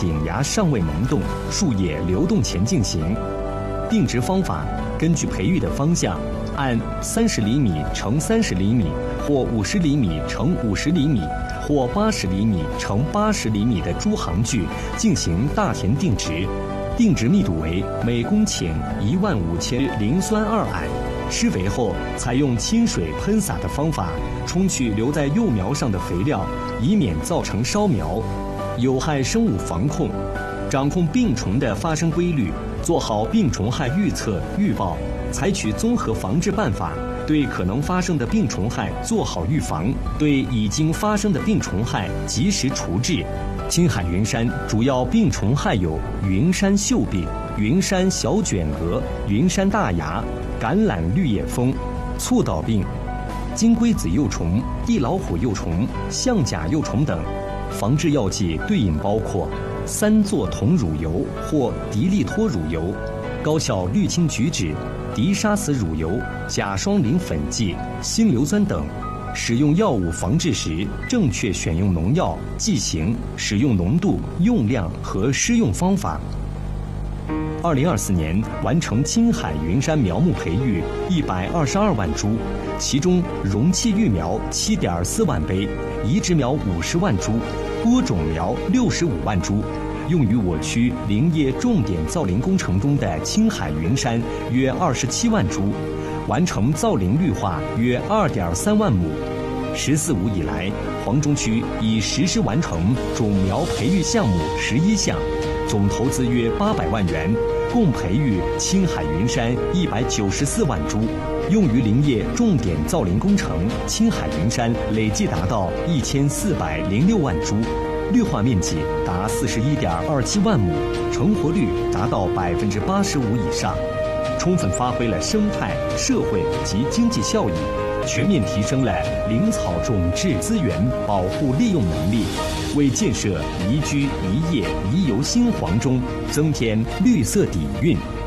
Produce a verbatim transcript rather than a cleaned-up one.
顶芽尚未萌动，树叶流动前进行。定植方法根据培育的方向，按三十厘米乘三十厘米，或五十厘米乘五十厘米，或八十厘米乘八十厘米的株行距进行大田定植。定植密度为每公顷一万五千磷酸二铵。施肥后，采用清水喷洒的方法冲去留在幼苗上的肥料，以免造成烧苗。有害生物防控，掌控病虫的发生规律，做好病虫害预测预报，采取综合防治办法，对可能发生的病虫害做好预防，对已经发生的病虫害及时除治。青海云杉主要病虫害有云杉锈病、云杉小卷蛾、云杉大芽、橄榄绿叶蜂、簇倒病、金龟子幼虫、地老虎幼虫、象甲幼虫等。防治药剂对应包括三唑酮乳油或迪利托乳油、高效氯氰菊酯、敌沙死乳油、甲双磷粉剂、新硫酸等。使用药物防治时，正确选用农药、剂型、使用浓度、用量和施用方法。二零二四年完成青海云杉苗木培育一百二十二万株，其中容器育苗七点四万杯，移植苗五十万株，播种苗六十五万株。用于我区林业重点造林工程中的青海云杉约二十七万株，完成造林绿化约二点三万亩。十四五以来，黄中区已实施完成种苗培育项目十一项，总投资约八百万元，共培育青海云杉一百九十四万株。用于林业重点造林工程，青海云杉累计达到一千四百零六万株，绿化面积达四十一点二七万亩，成活率达到百分之八十五以上，充分发挥了生态、社会及经济效益，全面提升了林草种质资源保护利用能力，为建设宜居宜业宜游新黄中增添绿色底蕴。